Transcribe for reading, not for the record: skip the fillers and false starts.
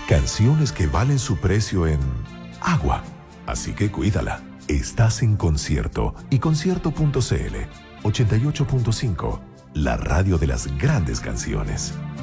Canciones que valen su precio en agua. Así que cuídala. Estás en Concierto y concierto.cl 88.5, la radio de las grandes canciones.